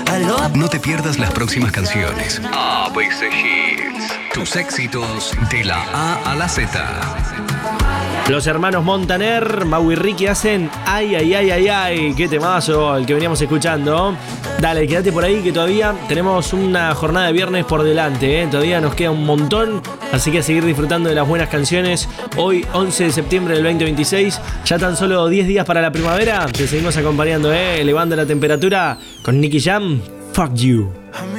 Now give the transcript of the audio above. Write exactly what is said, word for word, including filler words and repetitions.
No te pierdas las próximas canciones. A B C Hits. Tus éxitos de la A a la Z. Los hermanos Montaner, Mau y Ricky hacen ay, ay, ay, ay, ay. Qué temazo el que veníamos escuchando. Dale, quédate por ahí que todavía tenemos una jornada de viernes por delante, ¿eh? Todavía nos queda un montón. Así que a seguir disfrutando de las buenas canciones. Hoy, once de septiembre del veinte veintiséis. Ya tan solo diez días para la primavera. Te seguimos acompañando, ¿eh? Elevando la temperatura con Nicky Jam. Fuck you.